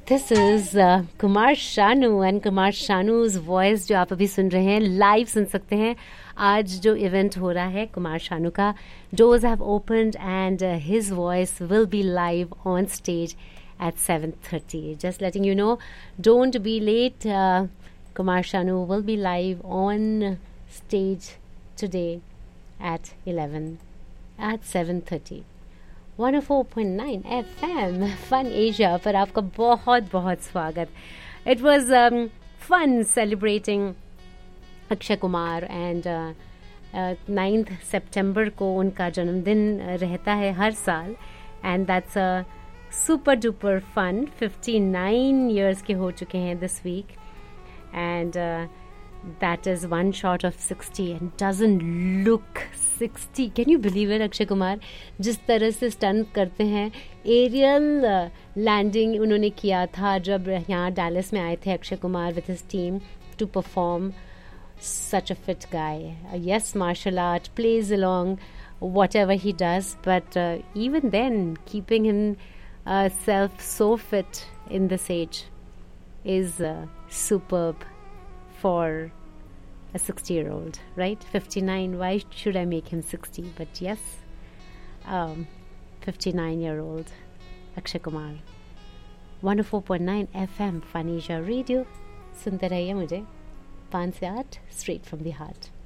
This is Kumar Sanu and Kumar शानूज voice जो आप अभी सुन रहे हैं लाइव सुन सकते हैं. आज जो इवेंट हो रहा है कुमार शानू का, doors have opened and his voice will be live on stage at 7:30. Just letting you know, don't be late. Kumar Shanu will be live on stage today at 11 at 7:30. 104.9 FM Fun Asia पर आपका बहुत बहुत स्वागत. It was fun celebrating Akshay Kumar and 9th September को उनका जन्मदिन रहता है हर साल and that's a super duper fun. 59 years के हो चुके हैं this week and that is one short of 60 and doesn't look 60. Can you believe it? Akshay Kumar जिस तरह से स्टंट करते हैं. एरियल लैंडिंग उन्होंने किया था जब यहाँ डैलस में आए थे Akshay Kumar with his team to perform. Such a fit guy. Yes, martial art plays along whatever he does, but even then keeping him self so fit in this age is superb for a 60-year-old, right? 59, why should I make him 60? But yes, 59-year-old Akshay Kumar. 104.9 FM Fun Asia Radio. सुनते रहिए मुझे 5 से 8 straight from the heart.